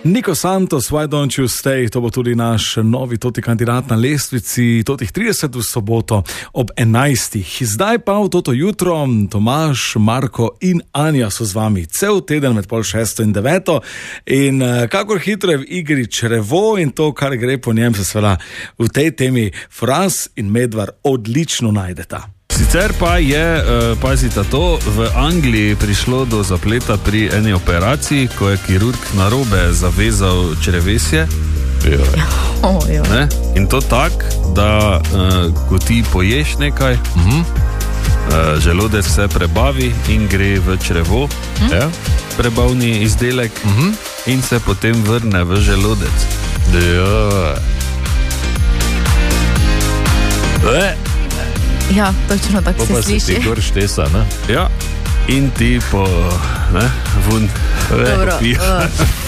Nico Santos, Why Don't You Stay, to bo tudi naš novi toti kandidat na lestvici, totih 30 v soboto ob 11. Zdaj pa v toto jutro Tomaž, Marko in Anja so z vami cel teden med 5:30 in 9. In kakor hitro je v igri črevo in to, kar gre po njem, se seveda v tej temi Fras in Medvar odlično najdeta. Sicer pa je, pazite to, v Angliji prišlo do zapleta pri eni operaciji, ko je kirurg narobe zavezal črevesje. Ne? In to tak, da ko ti poješ nekaj, želodec se prebavi in gre v črevo, prebavni izdelek, in se potem vrne v želodec. Ja, točno tako se sliši. Pa se ti gor štesa, ne? Ja, in ti po, vun. Dobro.